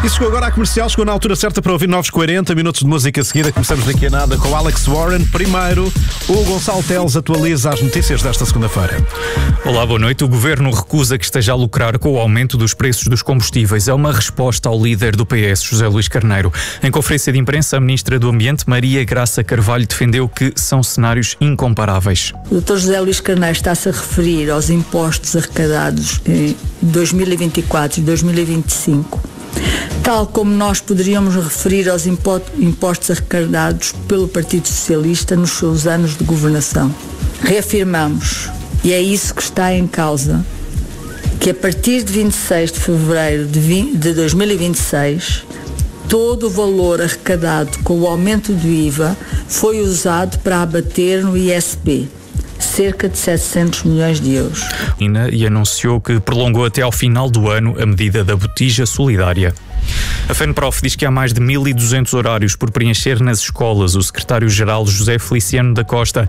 E chegou agora à comercial, chegou na altura certa para ouvir novos 40 minutos de música seguida. Começamos daqui a nada com Alex Warren. Primeiro, o Gonçalo Teles atualiza as notícias desta segunda-feira. Olá, boa noite. O Governo recusa que esteja a lucrar com o aumento dos preços dos combustíveis. É uma resposta ao líder do PS, José Luís Carneiro. Em conferência de imprensa, a Ministra do Ambiente, Maria Graça Carvalho, defendeu que são cenários incomparáveis. O Dr. José Luís Carneiro está-se a referir aos impostos arrecadados em 2024 e 2025, tal como nós poderíamos referir aos impostos arrecadados pelo Partido Socialista nos seus anos de governação. Reafirmamos, e é isso que está em causa, que a partir de 26 de fevereiro de 2026, todo o valor arrecadado com o aumento do IVA foi usado para abater no ISP, cerca de 700 milhões de euros. E anunciou que prolongou até ao final do ano a medida da botija solidária. A FENPROF diz que há mais de 1.200 horários por preencher nas escolas. O secretário-geral José Feliciano da Costa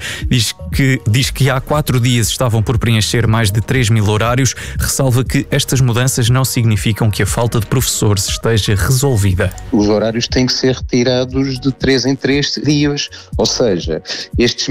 diz que há 4 dias estavam por preencher mais de 3.000 horários. Ressalva que estas mudanças não significam que a falta de professores esteja resolvida. Os horários têm que ser retirados de 3 em 3 dias, ou seja, estes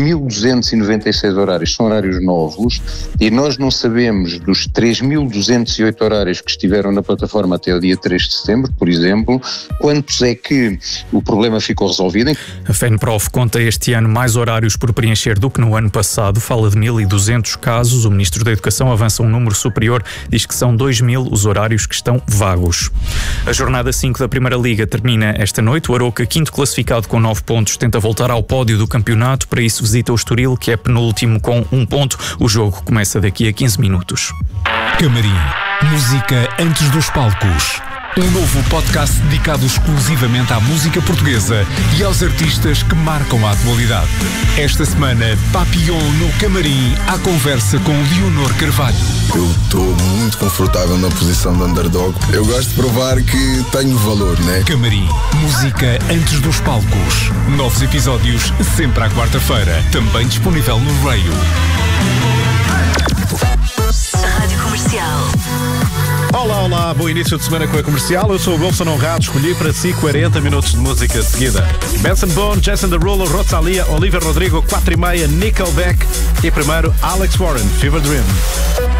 1.296 horários são horários novos e nós não sabemos dos 3.208 horários que estiveram na plataforma até o dia 3 de setembro, por exemplo, quantos é que o problema ficou resolvido? A FENPROF conta este ano mais horários por preencher do que no ano passado, fala de 1.200 casos. O Ministro da Educação avança um número superior, diz que são 2.000 os horários que estão vagos. A jornada 5 da Primeira Liga termina esta noite. O Arouca, quinto classificado com 9 pontos, tenta voltar ao pódio do campeonato. Para isso visita o Estoril, que é penúltimo com 1 ponto. O jogo começa daqui a 15 minutos. Camarim, música antes dos palcos. Um novo podcast dedicado exclusivamente à música portuguesa e aos artistas que marcam a atualidade. Esta semana, Papillon no Camarim, à conversa com Leonor Carvalho. Eu estou muito confortável na posição de underdog. Eu gosto de provar que tenho valor, né? Camarim, música antes dos palcos. Novos episódios sempre à quarta-feira. Também disponível no Raio. Rádio Comercial. Olá, bom início de semana com a Comercial. Eu sou o Wilson Honrado, escolhi para si 40 minutos de música seguida. Benson Boone, Jason Derulo, Rosalia, Olivia Rodrigo, 4:30, Nickelback e primeiro Alex Warren, Fever Dream.